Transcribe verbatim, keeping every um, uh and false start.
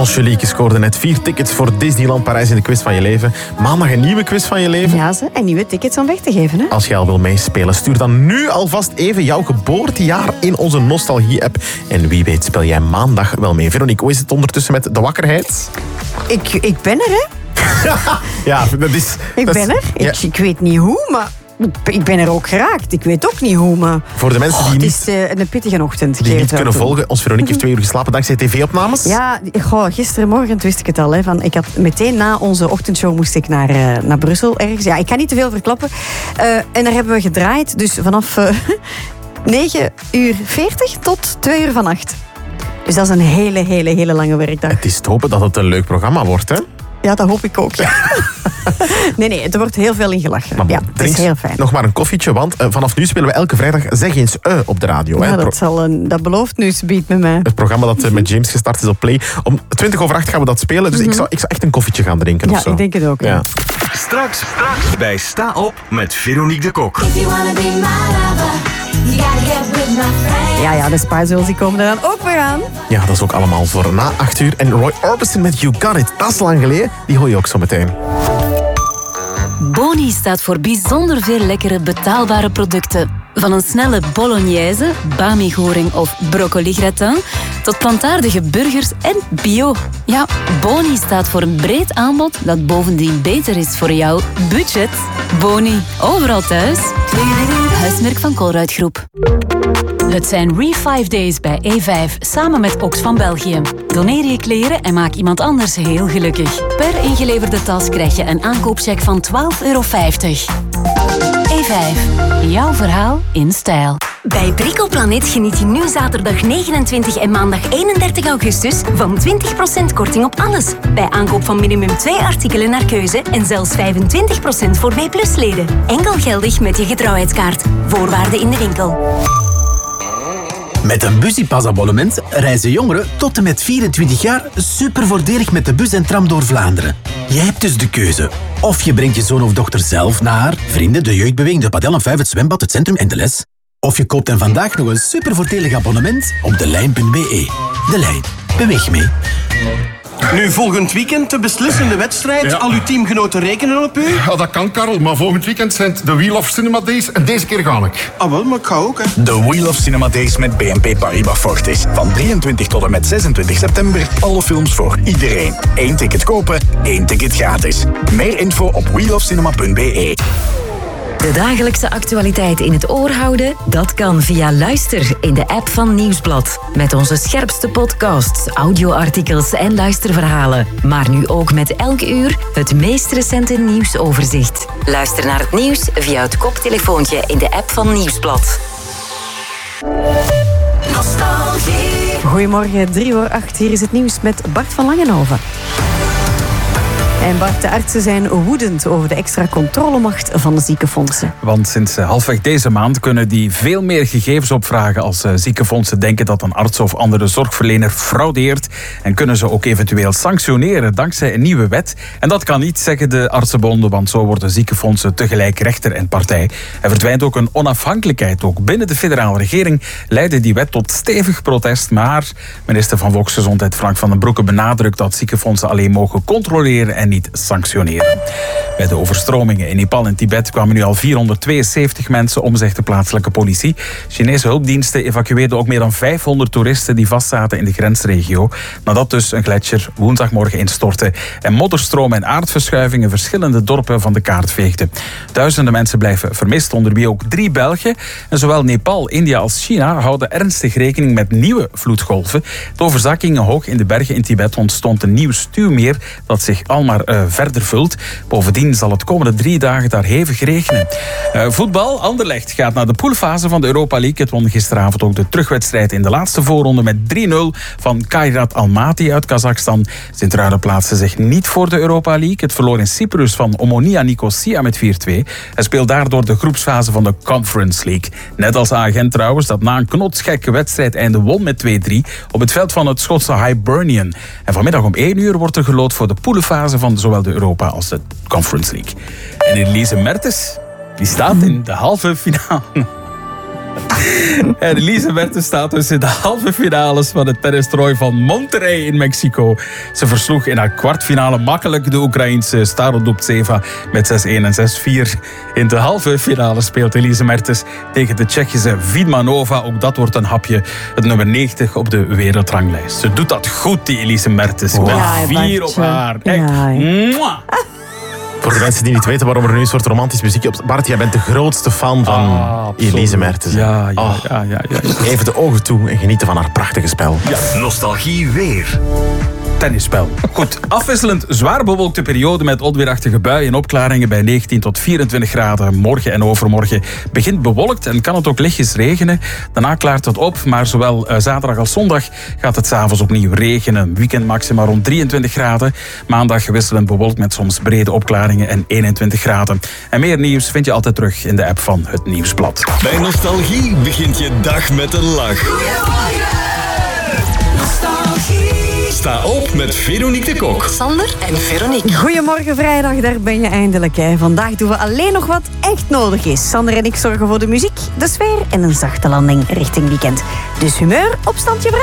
Angelique scoorde net vier tickets voor Disneyland Parijs in de quiz van je leven. Maandag een nieuwe quiz van je leven. Ja, ze. En nieuwe tickets om weg te geven. Hè? Als je al wil meespelen, stuur dan nu alvast even jouw geboortejaar in onze Nostalgie-app. En wie weet speel jij maandag wel mee. Veronique, hoe is het ondertussen met de wakkerheid? Ik, ik ben er, hè? Ja, dat is... Ik dat ben is, er. ja. Ik, ik weet niet hoe, maar... Ik ben er ook geraakt. Ik weet ook niet hoe, maar... Voor de mensen oh, die, het niet, is uh, een pittige ochtend. die niet het kunnen toe. volgen, ons Veronique heeft twee uur geslapen dankzij tv-opnames. Ja, goh, gisterenmorgen wist ik het al. Hè, van, ik had meteen na onze ochtendshow moest ik naar, uh, naar Brussel ergens. Ja, ik kan niet te veel verklappen. Uh, en daar hebben we gedraaid. Dus vanaf uh, negen uur veertig tot twee uur vannacht. Dus dat is een hele, hele, hele lange werkdag. Het is te hopen dat het een leuk programma wordt, hè? Ja, dat hoop ik ook. Ja. nee, nee, er wordt heel veel in gelachen. Maar ja, het is heel fijn. Nog maar een koffietje, want uh, vanaf nu spelen we elke vrijdag Zeg eens uh, op de radio. Ja, hè? dat, zal een, dat belooft nu subiet met mij. Het programma dat uh, met James gestart is op Play. Om twintig over acht gaan we dat spelen, dus mm-hmm. ik, zou, ik zou echt een koffietje gaan drinken. Ja, of zo. ik denk het ook. Ja. Ja. Straks, straks bij Sta Op met Veronique de Kok. Ja, ja, de Spice Girls die komen er dan ook weer aan. Ja, dat is ook allemaal voor na acht uur. En Roy Orbison met You Got It, dat is lang geleden. Die hoor je ook zo meteen. Boni staat voor bijzonder veel lekkere, betaalbare producten. Van een snelle bolognese, bami-goring of broccoli-gratin, tot plantaardige burgers en bio. Ja, Boni staat voor een breed aanbod dat bovendien beter is voor jouw budget. Boni, overal thuis. Huismerk van Colruyt Groep. Het zijn Re-five Days bij E vijf, samen met Oxfam België. Doneer je kleren en maak iemand anders heel gelukkig. Per ingeleverde tas krijg je een aankoopcheck van twaalf euro vijftig. E vijf, jouw verhaal in stijl. Bij Bricoplanet geniet je nu zaterdag negenentwintig en maandag eenendertig augustus van twintig procent korting op alles. Bij aankoop van minimum twee artikelen naar keuze en zelfs vijfentwintig procent voor B plus leden. Enkel geldig met je getrouwheidskaart. Voorwaarden in de winkel. Met een Busypass-abonnement reizen jongeren tot en met vierentwintig jaar super voordelig met de bus en tram door Vlaanderen. Je hebt dus de keuze. Of je brengt je zoon of dochter zelf naar vrienden, de jeugdbeweging, de padel en vijf, het zwembad, het centrum en de les. Of je koopt hen vandaag nog een super voordelig abonnement op de lijn punt b e. De Lijn. Beweeg mee. Nu, volgend weekend de beslissende wedstrijd. Ja. Al uw teamgenoten rekenen op u? Ja, dat kan, Karel. Maar volgend weekend zijn het de Wheel of Cinema Days. En deze keer ga ik. Ah, wel, maar ik ga ook, hè. De Wheel of Cinema Days met B N P Paribas Fortis. Van drieëntwintig tot en met zesentwintig september. Alle films voor iedereen. Eén ticket kopen, één ticket gratis. Meer info op wheel of cinema punt b e. De dagelijkse actualiteit in het oor houden? Dat kan via Luister in de app van Nieuwsblad. Met onze scherpste podcasts, audioartikels en luisterverhalen. Maar nu ook met elk uur het meest recente nieuwsoverzicht. Luister naar het nieuws via het koptelefoontje in de app van Nieuwsblad. Nostalgie. Goedemorgen, drie uur acht. Hier is het nieuws met Bart van Langenhoven. En Bart, de artsen zijn woedend over de extra controlemacht van de ziekenfondsen. Want sinds halfweg deze maand kunnen die veel meer gegevens opvragen als ziekenfondsen denken dat een arts of andere zorgverlener fraudeert. En kunnen ze ook eventueel sanctioneren dankzij een nieuwe wet. En dat kan niet, zeggen de artsenbonden, want zo worden ziekenfondsen tegelijk rechter en partij. Er verdwijnt ook een onafhankelijkheid. Ook binnen de federale regering leidde die wet tot stevig protest. Maar minister van Volksgezondheid Frank van den Broeke benadrukt dat ziekenfondsen alleen mogen controleren en niet sanctioneren. Bij de overstromingen in Nepal en Tibet kwamen nu al vierhonderdtweeënzeventig mensen om, zegt de plaatselijke politie. Chinese hulpdiensten evacueerden ook meer dan vijfhonderd toeristen die vastzaten in de grensregio. Nadat dus een gletsjer woensdagmorgen instortte en modderstromen en aardverschuivingen verschillende dorpen van de kaart veegden. Duizenden mensen blijven vermist, onder wie ook drie Belgen. En zowel Nepal, India als China houden ernstig rekening met nieuwe vloedgolven. De overzakkingen hoog in de bergen in Tibet ontstond een nieuw stuwmeer dat zich al maar uh, verder vult. Bovendien zal het komende drie dagen daar hevig regenen. Uh, voetbal, Anderlecht gaat naar de poolfase van de Europa League. Het won gisteravond ook de terugwedstrijd in de laatste voorronde met drie nul van Kairat Almaty uit Kazachstan. Sint-Truiden plaatste zich niet voor de Europa League. Het verloor in Cyprus van Omonia Nicosia met vier twee. Hij speelt daardoor de groepsfase van de Conference League. Net als Agent trouwens, dat na een knotsgekke wedstrijd einde won met twee drie op het veld van het Schotse Hibernian. En vanmiddag om één uur wordt er geloot voor de poolfase van zowel de Europa als de Conference League. En Elise Mertens, die staat in de halve finale. En Elise Mertens staat dus in de halve finales van het tennistoernooi van Monterrey in Mexico. Ze versloeg in haar kwartfinale makkelijk de Oekraïense Starodubtseva met zes-een en zes-vier. In de halve finale speelt Elise Mertens tegen de Tsjechische Vidmanova. Ook dat wordt een hapje. Het nummer negentig op de wereldranglijst. Ze doet dat goed, die Elise Mertens. Ik ben Ja, vier Bartje. op haar. Echt. Ja, Mwah. Voor de mensen die niet weten waarom er nu een soort romantisch muziekje op... Bart, jij bent de grootste fan van Ah, absoluut. Elise Mertens. Ja, ja, Oh, ja, ja, ja, ja. even de ogen toe en genieten van haar prachtige spel. Nostalgie weer. Tennisspel. Goed, afwisselend zwaar bewolkte periode met onweerachtige buien en opklaringen bij negentien tot vierentwintig graden. Morgen en overmorgen begint bewolkt en kan het ook lichtjes regenen. Daarna klaart het op, maar zowel uh, zaterdag als zondag gaat het 's avonds opnieuw regenen. Weekendmaxima rond drieëntwintig graden. Maandag wisselend bewolkt met soms brede opklaringen en eenentwintig graden. En meer nieuws vind je altijd terug in de app van Het Nieuwsblad. Bij Nostalgie begint je dag met een lach. Sta op met Veronique de Kok. Sander en Veronique. Goedemorgen vrijdag, daar ben je eindelijk. Hè. Vandaag doen we alleen nog wat echt nodig is. Sander en ik zorgen voor de muziek, de sfeer en een zachte landing richting weekend. Dus humeur op standje vrij.